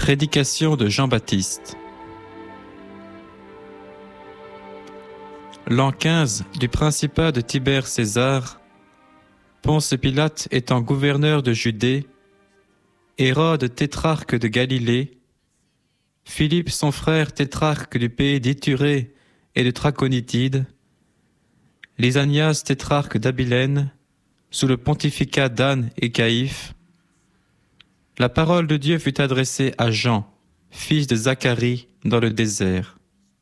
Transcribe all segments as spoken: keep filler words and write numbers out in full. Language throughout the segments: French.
Prédication de Jean-Baptiste. L'an quinze du principat de Tibère César, Ponce Pilate étant gouverneur de Judée, Hérode tétrarque de Galilée, Philippe son frère tétrarque du pays d'Ithurée et de Traconitide, Lysanias tétrarque d'Abilène, sous le pontificat d'Anne et Caïphe, la parole de Dieu fut adressée à Jean, fils de Zacharie, dans le désert.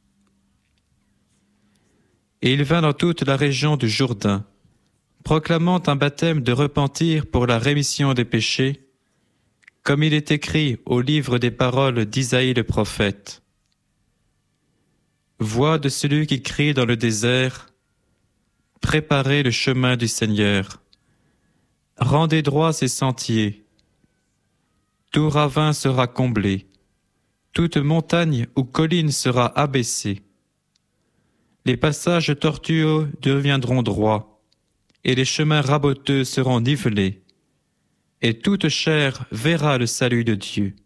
Et il vint dans toute la région du Jourdain, proclamant un baptême de repentir pour la rémission des péchés, comme il est écrit au livre des paroles d'Isaïe le prophète. Voix de celui qui crie dans le désert, préparez le chemin du Seigneur, rendez droit ses sentiers. Tout ravin sera comblé, toute montagne ou colline sera abaissée. Les passages tortueux deviendront droits, et les chemins raboteux seront nivelés, et toute chair verra le salut de Dieu.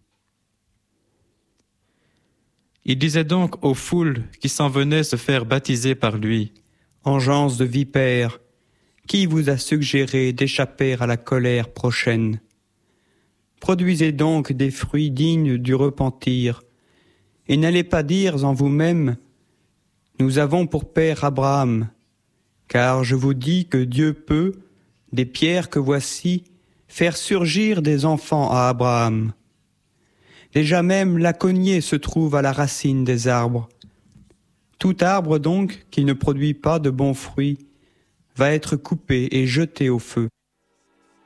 Il disait donc aux foules qui s'en venaient se faire baptiser par lui: Engeance de vipères, qui vous a suggéré d'échapper à la colère prochaine? Produisez donc des fruits dignes du repentir, et n'allez pas dire en vous-même: nous avons pour père Abraham, car je vous dis que Dieu peut, des pierres que voici, faire surgir des enfants à Abraham. Déjà même la cognée se trouve à la racine des arbres. Tout arbre donc qui ne produit pas de bons fruits va être coupé et jeté au feu.